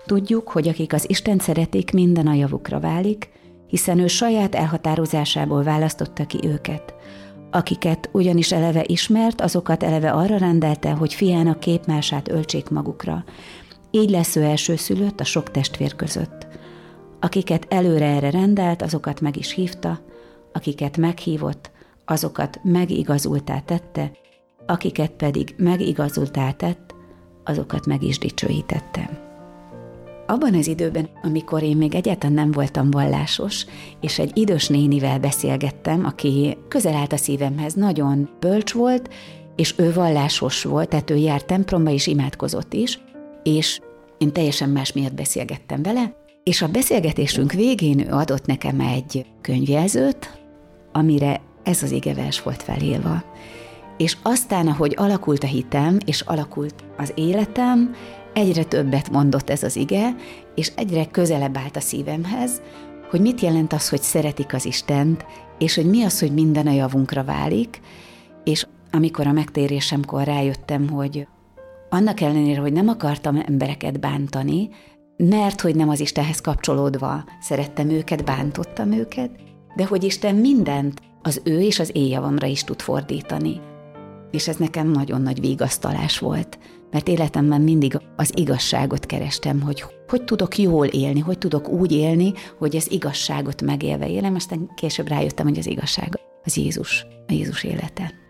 Tudjuk, hogy akik az Istent szeretik, minden a javukra válik, hiszen ő saját elhatározásából választotta ki őket. Akiket ugyanis eleve ismert, azokat eleve arra rendelte, hogy fiának képmását öltsék magukra. Így lesz ő elsőszülött a sok testvér között. Akiket előre erre rendelt, azokat meg is hívta, akiket meghívott, azokat megigazultá tette, akiket pedig megigazultá tett, azokat meg is dicsőítette. Abban az időben, amikor én még egyáltalán nem voltam vallásos, és egy idős nénivel beszélgettem, aki közel állt a szívemhez, nagyon bölcs volt, és ő vallásos volt, tehát ő járt templomba és imádkozott is, és én teljesen más miatt beszélgettem vele, és a beszélgetésünk végén ő adott nekem egy könyvjelzőt, amire ez az igevers volt felírva. És aztán, ahogy alakult a hitem, és alakult az életem, egyre többet mondott ez az ige, és egyre közelebb állt a szívemhez, hogy mit jelent az, hogy szeretik az Istent, és hogy mi az, hogy minden a javunkra válik, és amikor a megtérésemkor rájöttem, hogy annak ellenére, hogy nem akartam embereket bántani, mert hogy nem az Istenhez kapcsolódva szerettem őket, bántottam őket, de hogy Isten mindent az ő és az én javamra is tud fordítani. És ez nekem nagyon nagy vigasztalás volt, mert életemben mindig az igazságot kerestem, hogy tudok jól élni, hogy tudok úgy élni, hogy az igazságot megélve élem, aztán később rájöttem, hogy az igazság az Jézus, a Jézus élete.